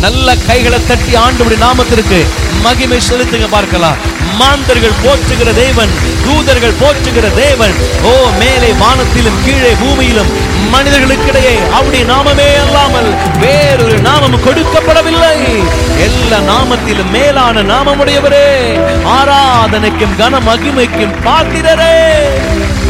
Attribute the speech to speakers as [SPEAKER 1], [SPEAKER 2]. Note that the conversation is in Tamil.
[SPEAKER 1] நல்ல கைகளை தட்டி ஆண்டவருடைய நாமத்திற்கு மகிமை செலுத்துங்க பார்க்கலாம். மாந்தர்கள் போற்றுகிற தேவன், தூதர்கள் போற்றுகிற தேவன். ஓ, மேலே வானத்திலும் கீழே பூமியிலும் மனிதர்களுக்கிடையே அவருடைய நாமமே அல்லாமல் வேறொரு நாமம் கொடுக்கப்படவில்லை. எல்லா நாமத்திலும் மேலான நாமமுடையவரே, ஆராதனைக்கும் கன மகிமைக்கும் பாத்திரரே.